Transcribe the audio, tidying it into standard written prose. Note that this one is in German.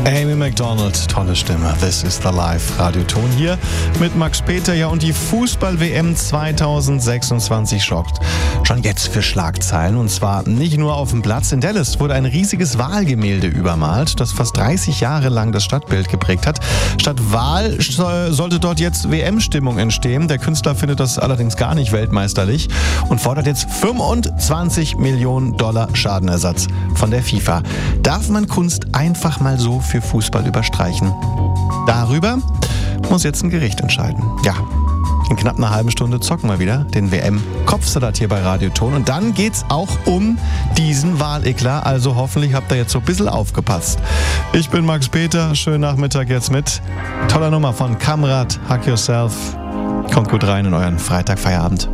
Amy Macdonald, tolle Stimme. This is the Live Radioton hier mit Max Peter. Ja, und die Fußball-WM 2026 sorgt schon jetzt für Schlagzeilen. Und zwar nicht nur auf dem Platz. In Dallas wurde ein riesiges Wahlgemälde übermalt, das fast 30 Jahre lang das Stadtbild geprägt hat. Statt Wahl sollte dort jetzt WM-Stimmung entstehen. Der Künstler findet das allerdings gar nicht weltmeisterlich und fordert jetzt $25 Millionen Schadenersatz von der FIFA. Darf man Kunst einfach mal so für Fußball überstreichen? Darüber muss jetzt ein Gericht entscheiden. Ja, in knapp einer halben Stunde zocken wir wieder den WM-Kopfsalat hier bei Radioton. Und dann geht's auch um diesen Wahleklat. Also hoffentlich habt ihr jetzt so ein bisschen aufgepasst. Ich bin Max Peter. Schönen Nachmittag jetzt mit toller Nummer von Kamrat, Hug Yourself. Kommt gut rein in euren Freitagfeierabend.